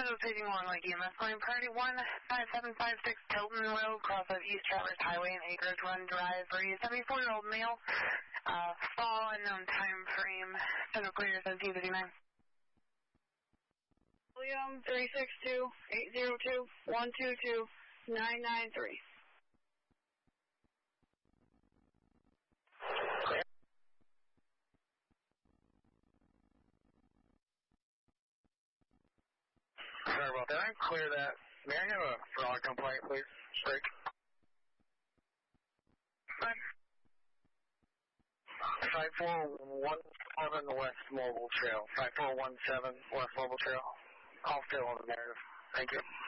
Taking Long Lake EMS line, priority 15756 Tilton Road, cross of East Traverse Highway and Acres Run Drive for a 74-year-old male. Fall unknown time frame. Center clear 1759. William 362-802-122-993. Sorry about that. I can clear that. May I have a fraud complaint, please? Straight. 5417 West Mobile Trail. 5417 West Mobile Trail. I'll fill in the narrative. Thank you.